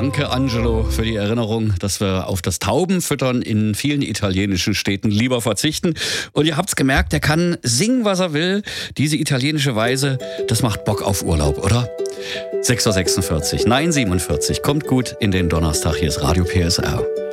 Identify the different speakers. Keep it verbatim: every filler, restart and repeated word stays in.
Speaker 1: Danke, Angelo, für die Erinnerung, dass wir auf das Taubenfüttern in vielen italienischen Städten lieber verzichten. Und ihr habt's gemerkt, der kann singen, was er will. Diese italienische Weise, das macht Bock auf Urlaub, oder? sechs Uhr sechsundvierzig, nein siebenundvierzig, kommt gut in den Donnerstag. Hier ist Radio P S R.